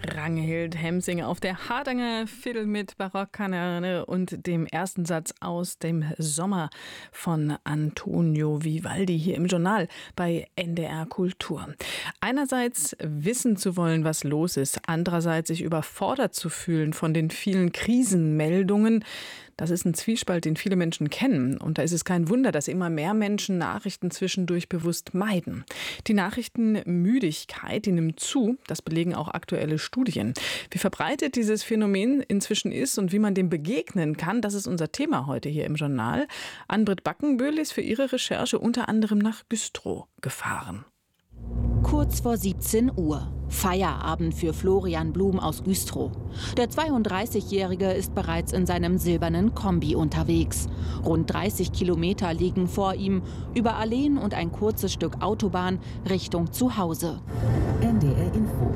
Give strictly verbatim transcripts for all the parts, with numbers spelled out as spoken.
Ragnhild Hemsinger auf der Hardanger Fiddle mit Barockkanone und dem ersten Satz aus dem Sommer von Antonio Vivaldi hier im Journal bei N D R Kultur. Einerseits wissen zu wollen, was los ist, andererseits sich überfordert zu fühlen von den vielen Krisenmeldungen. Das ist ein Zwiespalt, den viele Menschen kennen. Und da ist es kein Wunder, dass immer mehr Menschen Nachrichten zwischendurch bewusst meiden. Die Nachrichtenmüdigkeit, die nimmt zu. Das belegen auch aktuelle Studien. Wie verbreitet dieses Phänomen inzwischen ist und wie man dem begegnen kann, das ist unser Thema heute hier im Journal. Ann-Britt Backenböhl ist für ihre Recherche unter anderem nach Güstrow gefahren. Kurz vor siebzehn Uhr. Feierabend für Florian Blum aus Güstrow. Der zweiunddreißigjährige ist bereits in seinem silbernen Kombi unterwegs. Rund dreißig Kilometer liegen vor ihm, über Alleen und ein kurzes Stück Autobahn Richtung Zuhause. N D R Info.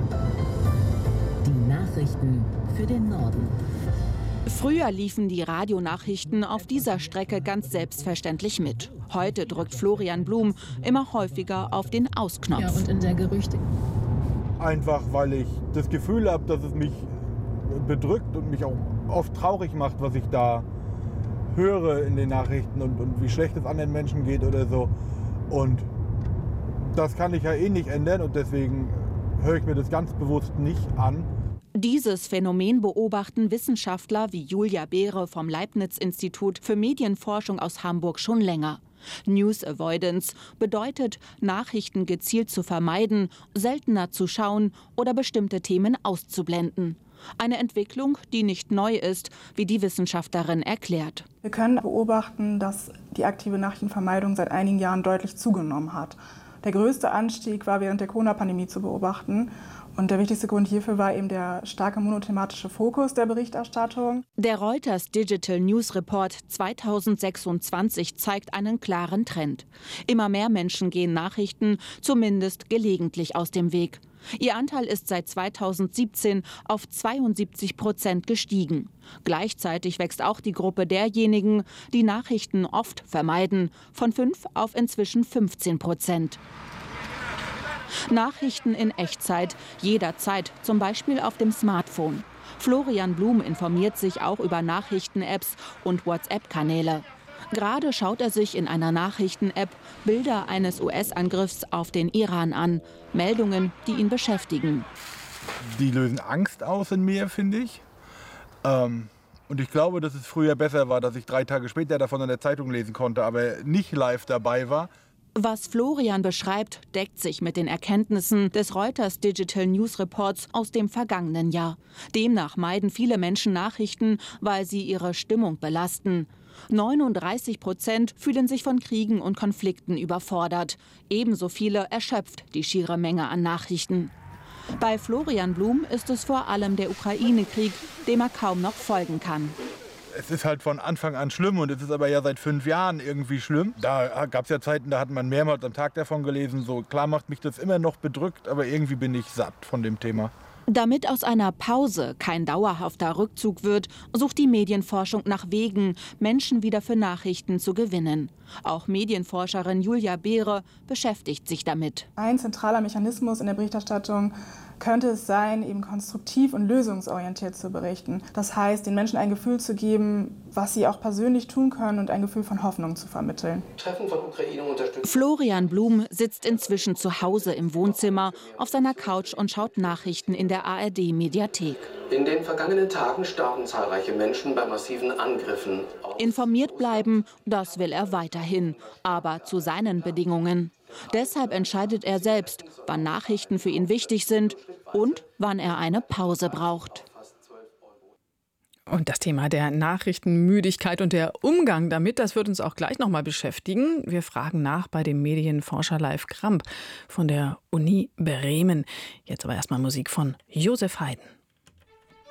Die Nachrichten für den Norden. Früher liefen die Radionachrichten auf dieser Strecke ganz selbstverständlich mit. Heute drückt Florian Blum immer häufiger auf den Ausknopf. Ja, und in der Gerüchte. Einfach, weil ich das Gefühl habe, dass es mich bedrückt und mich auch oft traurig macht, was ich da höre in den Nachrichten und, und wie schlecht es anderen Menschen geht oder so. Und das kann ich ja eh nicht ändern und deswegen höre ich mir das ganz bewusst nicht an. Dieses Phänomen beobachten Wissenschaftler wie Julia Behre vom Leibniz-Institut für Medienforschung aus Hamburg schon länger. News Avoidance bedeutet, Nachrichten gezielt zu vermeiden, seltener zu schauen oder bestimmte Themen auszublenden. Eine Entwicklung, die nicht neu ist, wie die Wissenschaftlerin erklärt. Wir können beobachten, dass die aktive Nachrichtenvermeidung seit einigen Jahren deutlich zugenommen hat. Der größte Anstieg war während der Corona-Pandemie zu beobachten. Und der wichtigste Grund hierfür war eben der starke monothematische Fokus der Berichterstattung. Der Reuters Digital News Report zweitausendsechsundzwanzig zeigt einen klaren Trend. Immer mehr Menschen gehen Nachrichten zumindest gelegentlich aus dem Weg. Ihr Anteil ist seit zweitausendsiebzehn auf zweiundsiebzig Prozent gestiegen. Gleichzeitig wächst auch die Gruppe derjenigen, die Nachrichten oft vermeiden, von fünf auf inzwischen fünfzehn Prozent. Nachrichten in Echtzeit, jederzeit, zum Beispiel auf dem Smartphone. Florian Blum informiert sich auch über Nachrichten-Apps und WhatsApp-Kanäle. Gerade schaut er sich in einer Nachrichten-App Bilder eines U S-Angriffs auf den Iran an. Meldungen, die ihn beschäftigen. Die lösen Angst aus in mir, finde ich. Ähm, und ich glaube, dass es früher besser war, dass ich drei Tage später davon in der Zeitung lesen konnte, aber nicht live dabei war. Was Florian beschreibt, deckt sich mit den Erkenntnissen des Reuters Digital News Reports aus dem vergangenen Jahr. Demnach meiden viele Menschen Nachrichten, weil sie ihre Stimmung belasten. neununddreißig Prozent fühlen sich von Kriegen und Konflikten überfordert. Ebenso viele erschöpft die schiere Menge an Nachrichten. Bei Florian Blum ist es vor allem der Ukraine-Krieg, dem er kaum noch folgen kann. Es ist halt von Anfang an schlimm und es ist aber ja seit fünf Jahren irgendwie schlimm. Da gab es ja Zeiten, da hat man mehrmals am Tag davon gelesen. So klar macht mich das immer noch bedrückt, aber irgendwie bin ich satt von dem Thema. Damit aus einer Pause kein dauerhafter Rückzug wird, sucht die Medienforschung nach Wegen, Menschen wieder für Nachrichten zu gewinnen. Auch Medienforscherin Julia Behre beschäftigt sich damit. Ein zentraler Mechanismus in der Berichterstattung könnte es sein, eben konstruktiv und lösungsorientiert zu berichten. Das heißt, den Menschen ein Gefühl zu geben, was sie auch persönlich tun können und ein Gefühl von Hoffnung zu vermitteln. Treffen von Ukraine unterstützt. Florian Blum sitzt inzwischen zu Hause im Wohnzimmer auf seiner Couch und schaut Nachrichten in der A R D-Mediathek. In den vergangenen Tagen starben zahlreiche Menschen bei massiven Angriffen. Informiert bleiben, das will er weiterhin, aber zu seinen Bedingungen. Deshalb entscheidet er selbst, wann Nachrichten für ihn wichtig sind und wann er eine Pause braucht. Und das Thema der Nachrichtenmüdigkeit und der Umgang damit, das wird uns auch gleich noch mal beschäftigen. Wir fragen nach bei dem Medienforscher Leif Kramp von der Uni Bremen. Jetzt aber erstmal Musik von Josef Haydn.